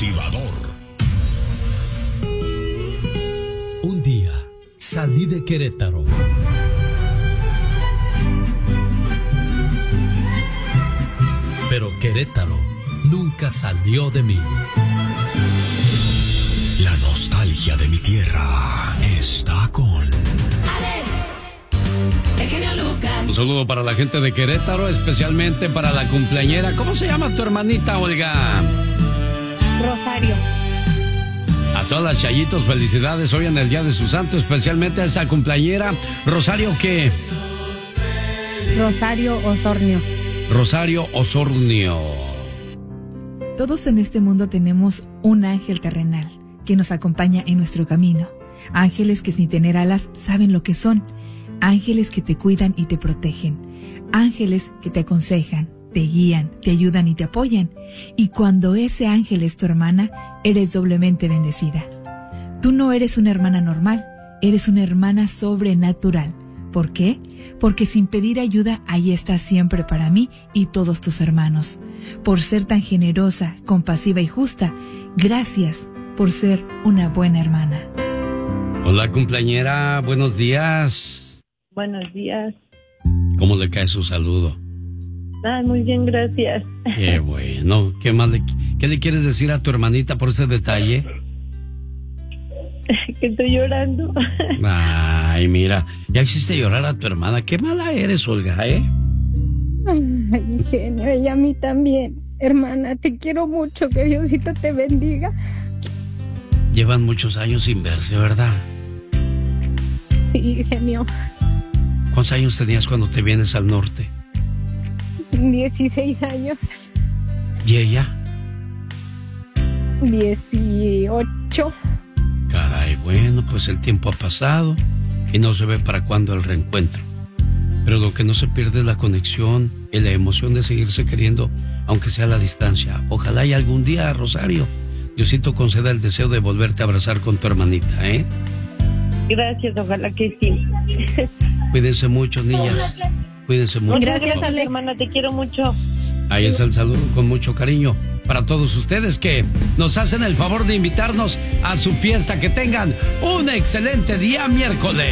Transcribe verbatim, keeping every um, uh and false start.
motivador. Un día salí de Querétaro. Pero Querétaro nunca salió de mí. La nostalgia de mi tierra está con Alex, el genio Lucas. Un saludo para la gente de Querétaro, especialmente para la cumpleañera. ¿Cómo se llama tu hermanita, Olga? Rosario. A todas las chayitos, felicidades hoy en el Día de su Santo, especialmente a esa cumpleañera. ¿Rosario qué? Rosario Osornio. Rosario Osornio. Todos en este mundo tenemos un ángel terrenal que nos acompaña en nuestro camino. Ángeles que sin tener alas saben lo que son. Ángeles que te cuidan y te protegen. Ángeles que te aconsejan, te guían, te ayudan y te apoyan. Y cuando ese ángel es tu hermana, eres doblemente bendecida. Tú no eres una hermana normal, eres una hermana sobrenatural. ¿Por qué? Porque sin pedir ayuda, ahí estás siempre para mí y todos tus hermanos. Por ser tan generosa, compasiva y justa, gracias por ser una buena hermana. Hola, cumpleañera, buenos días. Buenos días. ¿Cómo le cae su saludo? Ah, muy bien, gracias. Qué bueno. ¿Qué más le, qué le quieres decir a tu hermanita por ese detalle? Que estoy llorando. Ay, mira, ya hiciste llorar a tu hermana. Qué mala eres, Olga, ¿eh? Ay, genio, y a mí también. Hermana, te quiero mucho, que Diosito te bendiga. Llevan muchos años sin verse, ¿verdad? Sí, genio. ¿Cuántos años tenías cuando te vienes al norte? dieciséis años. ¿Y ella? dieciocho. Caray, bueno, pues el tiempo ha pasado y no se ve para cuándo el reencuentro. Pero lo que no se pierde es la conexión y la emoción de seguirse queriendo, aunque sea a la distancia. Ojalá y algún día, Rosario, Diosito conceda el deseo de volverte a abrazar con tu hermanita, ¿eh? Gracias, ojalá que sí. Cuídense mucho, niñas. Cuídense mucho. Gracias, a la hermana, te quiero mucho. Ahí es el saludo con mucho cariño para todos ustedes que nos hacen el favor de invitarnos a su fiesta. Que tengan un excelente día miércoles.